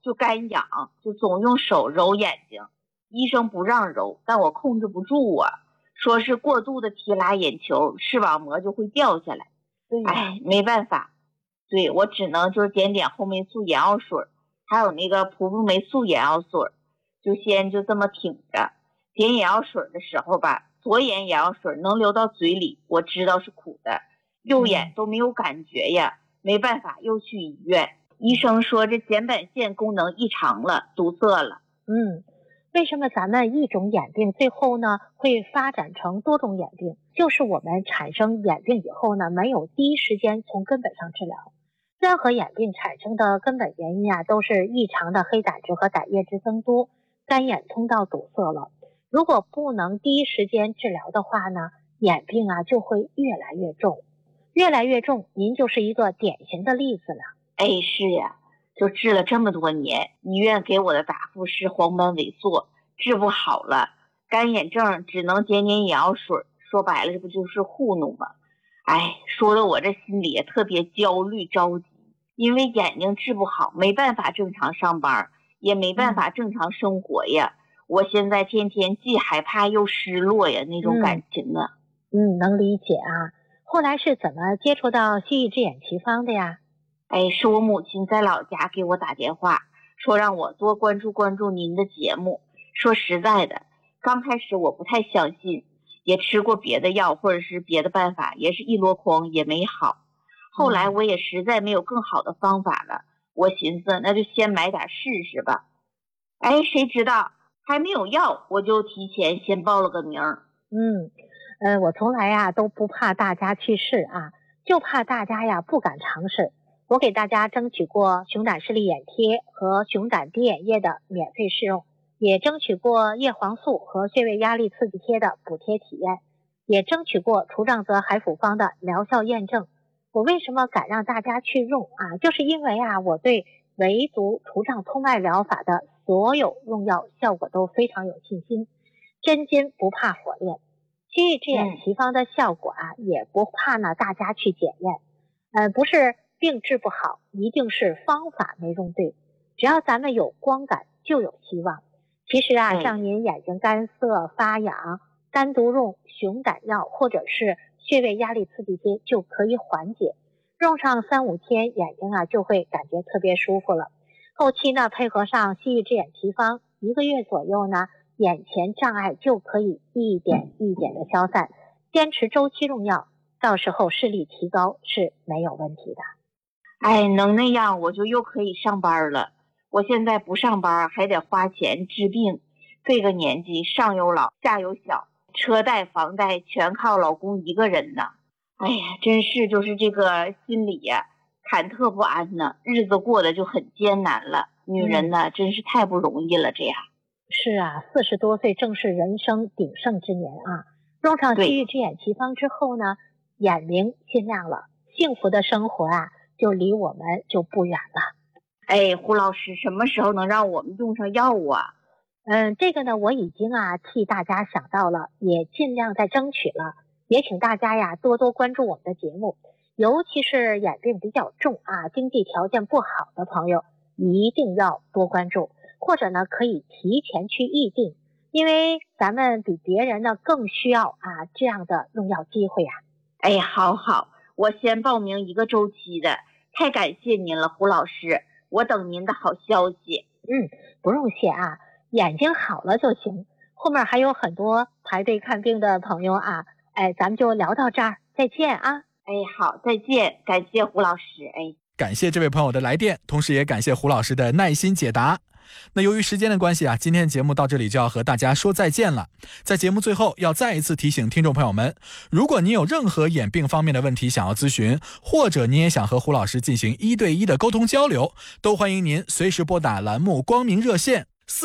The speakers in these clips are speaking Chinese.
就干痒，就总用手揉眼睛，医生不让揉，但我控制不住啊，说是过度的提拉眼球，视网膜就会掉下来。哎，没办法，对，我只能就是点红霉素眼药水，还有那个普布霉素眼药水，就先就这么挺着。点眼药水的时候吧，左眼眼药水能流到嘴里，我知道是苦的，右眼都没有感觉呀，没办法又去医院，医生说这睑板腺功能异常了，堵塞了。 为什么咱们一种眼病最后呢会发展成多种眼病？就是我们产生眼病以后呢，没有第一时间从根本上治疗。任何眼病产生的根本原因都是异常的黑胆汁和胆液质增多，干眼通道堵塞了。如果不能第一时间治疗的话呢，眼病就会越来越重，越来越重，您就是一个典型的例子了。 哎，是呀，就治了这么多年，医院给我的答复是黄斑萎缩，治不好了，干眼症只能点眼药水，说白了这不就是糊弄吗？哎，说的我这心里也特别焦虑着急，因为眼睛治不好，没办法正常上班，也没办法正常生活呀。我现在天天既害怕又失落呀，那种感情啊。 能理解啊。后来是怎么接触到西医治眼奇方的呀？ 哎，是我母亲在老家给我打电话，说让我多关注您的节目。说实在的，刚开始我不太相信，也吃过别的药或者是别的办法，也是一箩筐也没好。后来我也实在没有更好的方法了，我寻思那就先买点试试吧。哎，谁知道还没有药，我就提前先报了个名。 我从来都不怕大家去试就怕大家不敢尝试。我给大家争取过熊胆视力眼贴和熊胆滴眼液的免费试用，也争取过叶黄素和穴位压力刺激贴的补贴体验，也争取过除障泽海辅方的疗效验证。我为什么敢让大家去用就是因为我对维族除障通脉疗法的所有用药效果都非常有信心，真金不怕火炼。西医治眼奇方的效果也不怕大家去检验。不是病治不好，一定是方法没用对。只要咱们有光感，就有希望。其实像您眼睛干涩发痒，单独用熊胆药或者是穴位压力刺激贴就可以缓解，用上3-5天，眼睛就会感觉特别舒服了。后期呢，配合上西医治眼奇方，1个月左右呢，眼前障碍就可以一点一点的消散。坚持周期用药，到时候视力提高是没有问题的。 哎，能那样我就又可以上班了。我现在不上班还得花钱治病，这个年纪上有老下有小，车贷房贷全靠老公一个人呢。哎呀，真是就是这个心里忐忑不安呢，日子过得就很艰难了。女人呢，真是太不容易了。这样是40多岁正是人生鼎盛之年用上西医治眼奇方之后呢，眼明心亮了，幸福的生活就离我们就不远了。 哎，胡老师什么时候能让我们用上药这个呢我已经替大家想到了，也尽量在争取了。也请大家多多关注我们的节目，尤其是眼病比较重经济条件不好的朋友，一定要多关注，或者呢可以提前去预定，因为咱们比别人呢更需要这样的用药机会哎，好，我先报名1个周期的，太感谢您了，胡老师，我等您的好消息。 不用谢眼睛好了就行，后面还有很多排队看病的朋友咱们就聊到这儿，再见哎，好，再见，感谢胡老师。 感谢这位朋友的来电，同时也感谢胡老师的耐心解答。那由于时间的关系今天的节目到这里就要和大家说再见了。在节目最后要再一次提醒听众朋友们，如果您有任何眼病方面的问题想要咨询，或者您也想和胡老师进行1对1的沟通交流，都欢迎您随时拨打栏目光明热线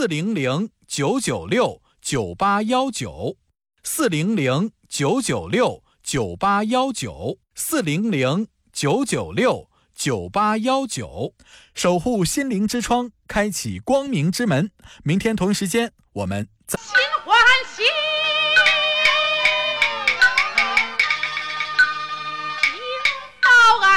400-996-9819 400-996-9819 400-996-9819，守护心灵之窗，开启光明之门。明天同一时间我们再心欢喜。